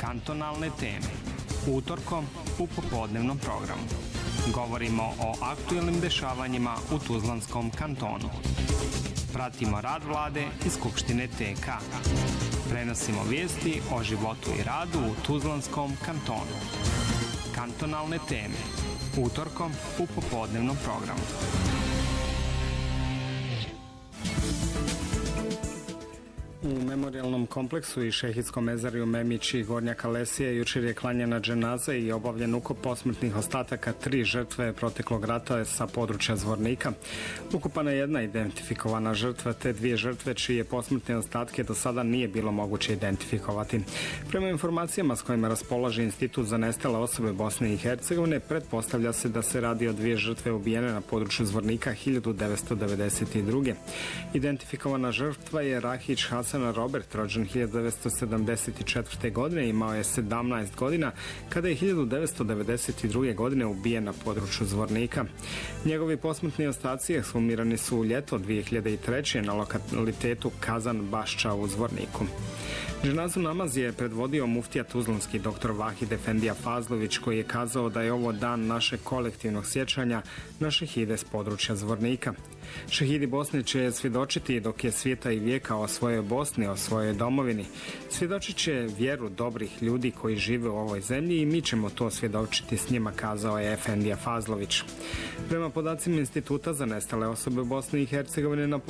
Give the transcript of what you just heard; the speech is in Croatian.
Kantonalne teme. Utorkom u popodnevnom programu. Govorimo o aktuelnim dešavanjima u Tuzlanskom kantonu. Pratimo rad vlade i Skupštine TK. Prenosimo vijesti o životu i radu u Tuzlanskom kantonu. Kantonalne teme. Utorkom u popodnevnom programu. U memorijalnom kompleksu i šehidskom mezariju Memić i Gornja Kalesija jučer je klanjena dženaza i obavljen ukop posmrtnih ostataka 3 žrtve proteklog rata sa područja Zvornika. Ukopana je jedna identifikovana žrtva te 2 žrtve čije posmrtne ostatke do sada nije bilo moguće identifikovati. Prema informacijama s kojima raspolaže Institut za nestale osobe Bosne i Hercegovine, pretpostavlja se da se radi o 2 žrtve ubijene na području Zvornika 1992. Identifikovana žrtva je Rahić Hasan Robert, rođen 1974. godine, imao je 17 godina kada je 1992. godine ubijen na području Zvornika. Njegovi posmrtni ostaci ekshumirani su u ljeto 2003. na lokalitetu Kazan Bašča u Zvorniku. Dženazu namaz je predvodio muftija tuzlanski dr. Vahid Efendija Fazlović, koji je kazao da je ovo dan našeg kolektivnog sjećanja na šehide s područja Zvornika. Šehidi Bosne će svjedočiti dok je svijeta i vijeka o svojoj Bosni, o svojoj domovini. Svjedočit će vjeru dobrih ljudi koji žive u ovoj zemlji i mi ćemo to svjedočiti s njima, kazao je Efendija Fazlović. Prema podacima Instituta za nestale osobe Bosne i Hercegovine, na